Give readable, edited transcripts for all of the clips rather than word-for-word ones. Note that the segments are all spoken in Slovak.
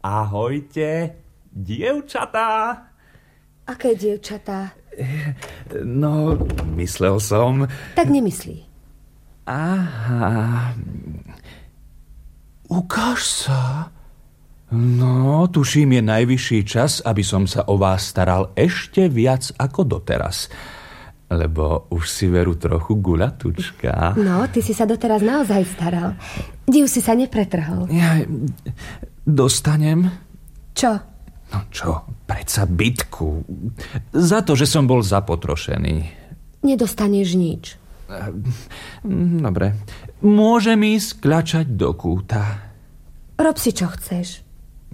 Ahojte, dievčatá. Aké dievčatá? No, myslel som... Tak nemyslí. Aha. Ukáž sa. No, tuším, je najvyšší čas, aby som sa o vás staral ešte viac ako doteraz. Lebo už si veru trochu guľatučka. No, ty si sa doteraz naozaj staral. Div si sa nepretrhol. Ja dostanem... Čo? No čo, predsa bitku. Za to, že som bol zapotrošený. Nedostaneš nič. Dobre. Môžem ísť kľačať do kúta. Rob si, čo chceš.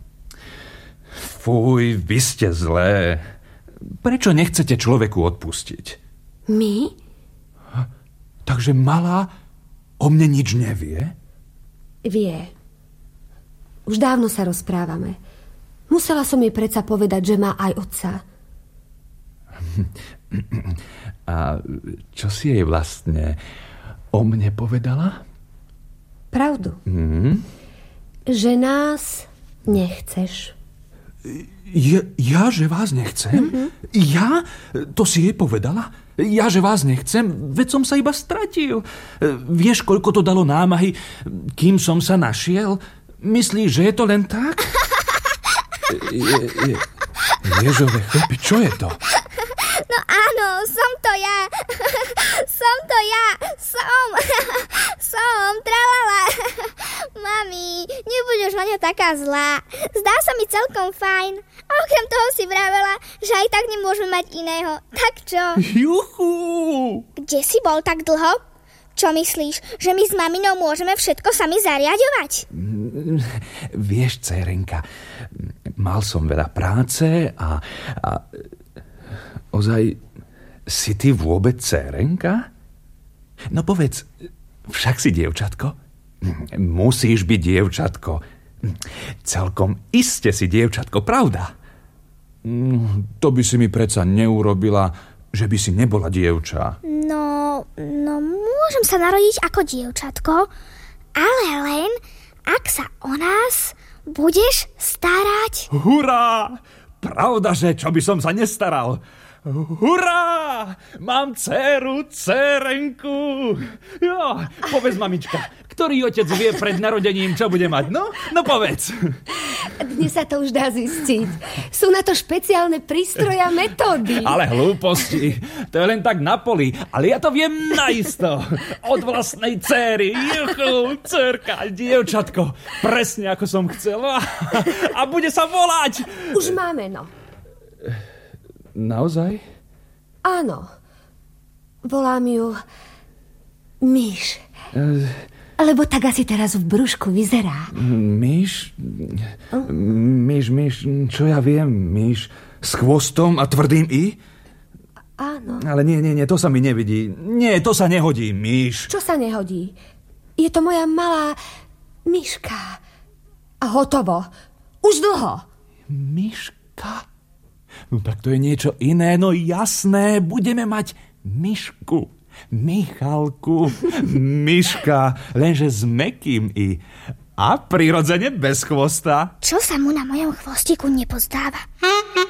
Fuj, vy ste zlé. Prečo nechcete človeku odpustiť? My? Takže malá o mne nič nevie? Vie. Už dávno sa rozprávame. Musela som jej predsa povedať, že má aj otca. A čo si jej vlastne o mne povedala? Pravdu. Že nás nechceš. Ja, že vás nechcem? Ja? To si jej povedala? Ja, že vás nechcem? Veď som sa iba stratil. Vieš, koľko to dalo námahy, kým som sa našiel? Myslíš, že je to len tak? Ježové chlpi, čo je to? No áno, som to ja. Som, tralala. Mami, nebudeš na ňa taká zlá. Zdá sa mi celkom fajn. A okrem toho si vravela, že aj tak nemôžeme mať iného. Tak čo? Juchu! Kde si bol tak dlho? Čo myslíš, že my s maminou môžeme všetko sami zariaďovať? Vieš, dcérenka, mal som veľa práce a ozaj, si ty vôbec dcérenka? No povedz, však si dievčatko? Musíš byť dievčatko. Celkom iste si dievčatko, pravda? To by si mi predsa neurobila, že by si nebola dievča. No, môžem sa narodiť ako dievčatko, ale len, ak sa o nás budeš starať. Hurá! Pravda, že čo by som sa nestaral? Hurá! Mám dcéru, dcérenku. Jo, povedz, mamička, ktorý otec vie pred narodením, čo bude mať? No povedz. Dnes sa to už dá zistiť. Sú na to špeciálne prístroje a metódy. Ale hlúposti. To je len tak na poli. Ale ja to viem naisto. Od vlastnej dcéry. Juchu, dcérka, dievčatko. Presne ako som chcel. A bude sa volať. Už máme, no. Naozaj? Áno. Volám ju Myš. Lebo tak asi teraz v brúšku vyzerá. Myš? Myš, čo ja viem, myš s chvostom a tvrdým i? Áno. Ale nie, to sa mi nevidí. Nie, to sa nehodí, myš. Čo sa nehodí? Je to moja malá myška. A hotovo. Už dlho. Myška? No tak to je niečo iné, no jasné, budeme mať myšku, Michalku, myška, lenže s mäkkým i a prirodzene bez chvosta. Čo sa mu na mojom chvostiku nepozdáva?